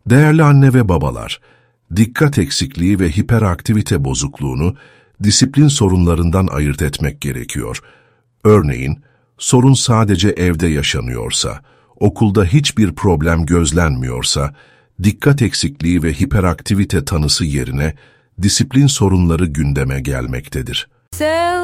Değerli anne ve babalar, dikkat eksikliği ve hiperaktivite bozukluğunu disiplin sorunlarından ayırt etmek gerekiyor. Örneğin, sorun sadece evde yaşanıyorsa, okulda hiçbir problem gözlenmiyorsa, dikkat eksikliği ve hiperaktivite tanısı yerine disiplin sorunları gündeme gelmektedir.